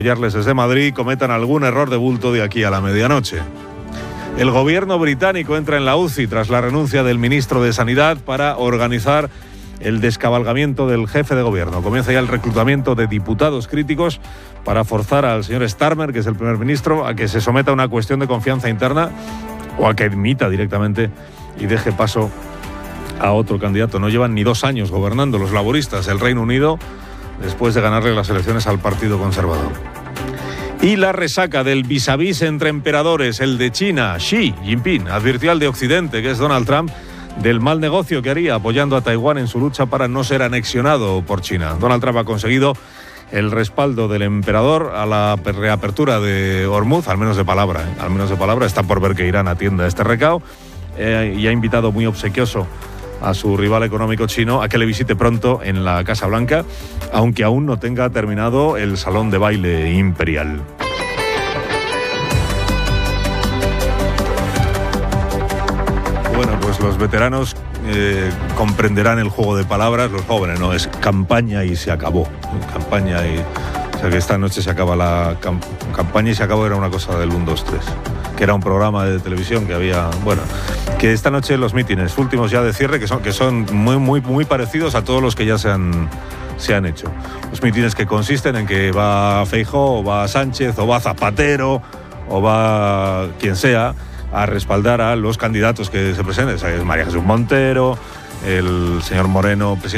apoyarles desde Madrid cometan algún error de bulto de aquí a la medianoche. El gobierno británico entra en la UCI tras la renuncia del ministro de Sanidad para organizar el descabalgamiento del jefe de gobierno. Comienza ya el reclutamiento de diputados críticos para forzar al señor Starmer, que es el primer ministro, a que se someta a una cuestión de confianza interna o a que dimita directamente y deje paso a otro candidato. No llevan ni 2 años gobernando los laboristas el Reino Unido después de ganarle las elecciones al Partido Conservador. Y la resaca del vis a vis entre emperadores, el de China, Xi Jinping, advirtió al de Occidente, que es Donald Trump, del mal negocio que haría apoyando a Taiwán en su lucha para no ser anexionado por China. Donald Trump ha conseguido el respaldo del emperador a la reapertura de Hormuz, al menos de palabra, está por ver que Irán atienda este recao, y ha invitado muy obsequioso a su rival económico chino a que le visite pronto en la Casa Blanca, aunque aún no tenga terminado el salón de baile imperial. Bueno, pues los veteranos comprenderán el juego de palabras, los jóvenes no, es campaña y se acabó. Campaña y... O sea que esta noche se acaba la campaña y se acabó, era una cosa del 1, 2, 3, que era un programa de televisión que había... Bueno, que esta noche los mítines últimos ya de cierre, que son muy parecidos a todos los que ya se han hecho. Los mítines que consisten en que va Feijóo, o va Sánchez, o va Zapatero, o va quien sea, a respaldar a los candidatos que se presenten. Es María Jesús Montero, el señor Moreno, presidente